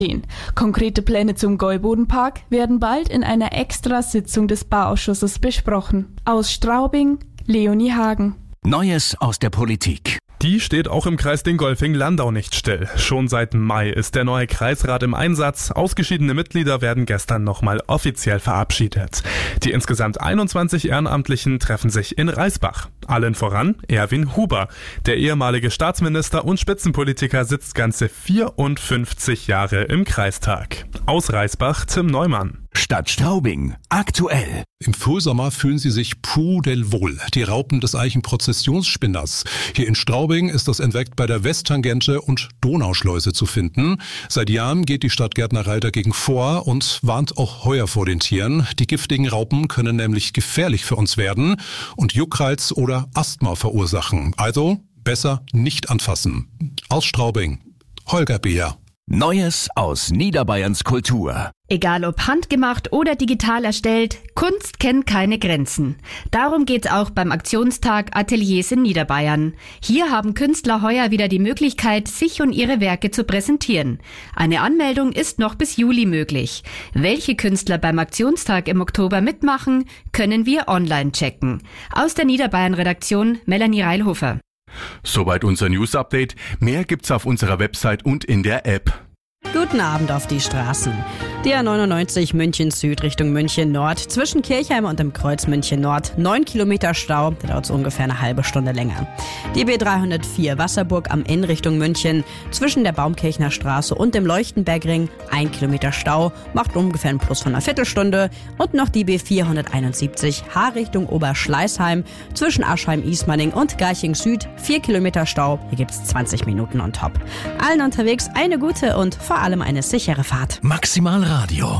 Konkrete Pläne zum Gäubodenpark werden bald in einer Extrasitzung des Bauausschusses besprochen. Aus Straubing, Leonie Hagen. Neues aus der Politik. Die steht auch im Kreis Dingolfing-Landau nicht still. Schon seit Mai ist der neue Kreisrat im Einsatz. Ausgeschiedene Mitglieder werden gestern nochmal offiziell verabschiedet. Die insgesamt 21 Ehrenamtlichen treffen sich in Reisbach. Allen voran Erwin Huber. Der ehemalige Staatsminister und Spitzenpolitiker sitzt ganze 54 Jahre im Kreistag. Aus Reisbach Tim Neumann. Stadt Straubing. Aktuell. Im Frühsommer fühlen sie sich pudelwohl. Die Raupen des Eichenprozessionsspinners. Hier in Straubing ist das Entweckt bei der Westtangente und Donauschleuse zu finden. Seit Jahren geht die Stadtgärtnerei dagegen vor und warnt auch heuer vor den Tieren. Die giftigen Raupen können nämlich gefährlich für uns werden und Juckreiz oder Asthma verursachen. Also besser nicht anfassen. Aus Straubing. Holger Beer. Neues aus Niederbayerns Kultur. Egal ob handgemacht oder digital erstellt, Kunst kennt keine Grenzen. Darum geht's auch beim Aktionstag Ateliers in Niederbayern. Hier haben Künstler heuer wieder die Möglichkeit, sich und ihre Werke zu präsentieren. Eine Anmeldung ist noch bis Juli möglich. Welche Künstler beim Aktionstag im Oktober mitmachen, können wir online checken. Aus der Niederbayern-Redaktion Melanie Reilhofer. Soweit unser News-Update. Mehr gibt's auf unserer Website und in der App. Guten Abend auf die Straßen. Die A99 München Süd Richtung München Nord. Zwischen Kirchheim und dem Kreuz München Nord 9 Kilometer Stau, da dauert es ungefähr eine halbe Stunde länger. Die B304 Wasserburg am Inn Richtung München. Zwischen der Baumkirchner Straße und dem Leuchtenbergring 1 Kilometer Stau, macht ungefähr einen Plus von einer Viertelstunde. Und noch die B471 H Richtung Oberschleißheim. Zwischen Aschheim-Ismaning und Garching Süd 4 Kilometer Stau. Hier gibt es 20 Minuten on top. Allen unterwegs eine gute und vor allem eine sichere Fahrt. Maximal Radio.